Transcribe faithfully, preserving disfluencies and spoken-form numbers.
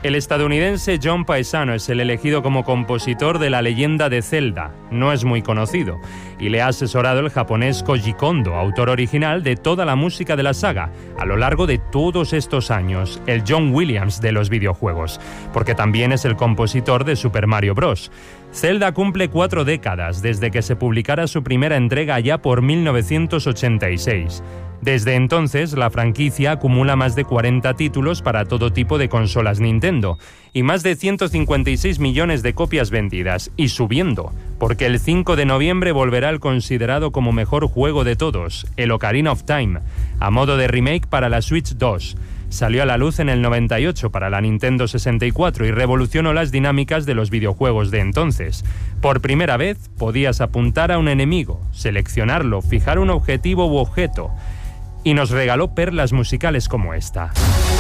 El estadounidense John Paesano es el elegido como compositor de La leyenda de Zelda. No es muy conocido y le ha asesorado el japonés Koji Kondo, autor original de toda la música de la saga, a lo largo de todos estos años, el John Williams de los videojuegos, porque también es el compositor de Super Mario Bros. Zelda cumple cuatro décadas desde que se publicara su primera entrega allá por mil novecientos ochenta y seis. Desde entonces, la franquicia acumula más de cuarenta títulos para todo tipo de consolas Nintendo y más de ciento cincuenta y seis millones de copias vendidas, y subiendo, porque el cinco de noviembre volverá el considerado como mejor juego de todos, el Ocarina of Time, a modo de remake para la Switch dos. Salió a la luz en el noventa y ocho para la Nintendo sesenta y cuatro y revolucionó las dinámicas de los videojuegos de entonces. Por primera vez podías apuntar a un enemigo, seleccionarlo, fijar un objetivo u objeto, y nos regaló perlas musicales como esta.